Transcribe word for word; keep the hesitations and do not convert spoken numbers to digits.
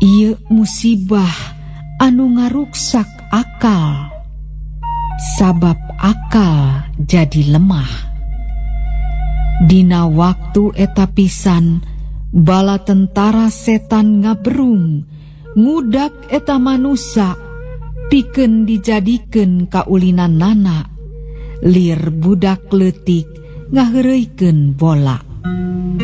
Ieu musibah anu ngaruksak akal, sabab akal jadi lemah. Dina waktu eta pisan, bala tentara setan ngaberung ngudak eta manusa pikeun dijadikeun kaulinannana, lir budak leutik ngaheureuikeun bola.